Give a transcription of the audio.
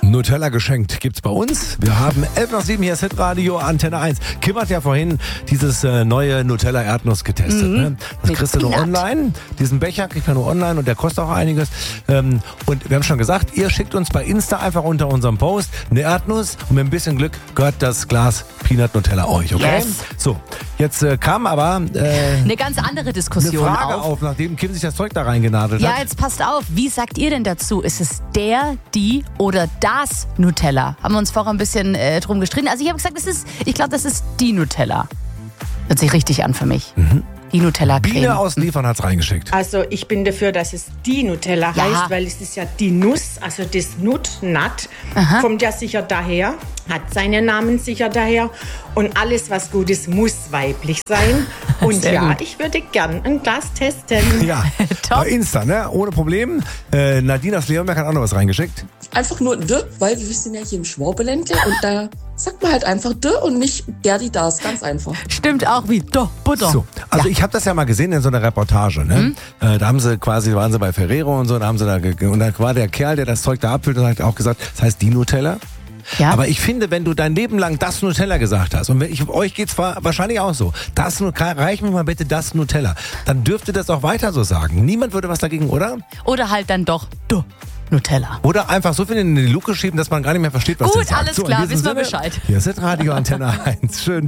Nutella geschenkt gibt's bei uns. Wir haben 11 nach 7, hier ist Hitradio Antenne 1. Kim hat ja vorhin dieses neue Nutella Erdnuss getestet. Ne? Das kriegst du nur online. Diesen Becher kriegt man nur online und der kostet auch einiges. Und wir haben schon gesagt, ihr schickt uns bei Insta einfach unter unserem Post eine Erdnuss und mit ein bisschen Glück gehört das Glas Peanut Nutella euch, okay? Yes. So, jetzt kam aber eine ganz andere Diskussion eine Frage auf, nachdem Kim sich das Zeug da reingenadelt hat. Ja, jetzt passt auf. Wie sagt ihr denn dazu? Ist es der, die oder das Nutella? Haben wir uns vorher ein bisschen drum gestritten. Also ich habe gesagt, ich glaube, das ist die Nutella. Hört sich richtig an für mich. Die Nutella-Creme. Biene aus Liefern hat's reingeschickt. Also ich bin dafür, dass es die Nutella heißt, weil es ist ja die Nuss, also das Nut, kommt ja sicher daher, hat seinen Namen sicher daher und alles, was gut ist, muss weiblich sein. Und Sehr ja, gut. ich würde gern ein Glas testen. Ja, Top. bei Insta, ne? Ohne Problem. Nadine aus Leonberg hat auch noch was reingeschickt. Einfach nur D, weil wir sind ja hier im Schwabeländle und da sagt man halt einfach D und nicht der, die, das. Ganz einfach. Stimmt auch wie Butter. So, also ich habe das ja mal gesehen in so einer Reportage, ne? Da haben sie quasi, waren sie bei Ferrero und so, da haben sie und da war der Kerl, der das Zeug da abfüllt und hat auch gesagt, das heißt die Nutella. Ja. Aber ich finde, wenn du dein Leben lang das Nutella gesagt hast, und euch geht's wahrscheinlich auch so, reich mir mal bitte das Nutella, dann dürfte das auch weiter so sagen. Niemand würde was dagegen, oder? Oder halt dann doch Nutella. Oder einfach so viel in die Luke schieben, dass man gar nicht mehr versteht, was Gut, der sagt. alles So, in klar, diesem wissen wir Sinne, Bescheid. Hier ist Radio Antenne 1. Schön.